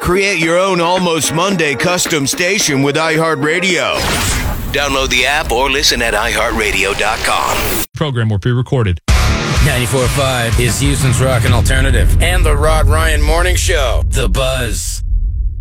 Create your own Almost Monday custom station with iHeartRadio. Download the app or listen at iHeartRadio.com. Program or pre-recorded. 94.5 is Houston's Rockin' Alternative and the Rod Ryan Morning Show. The Buzz.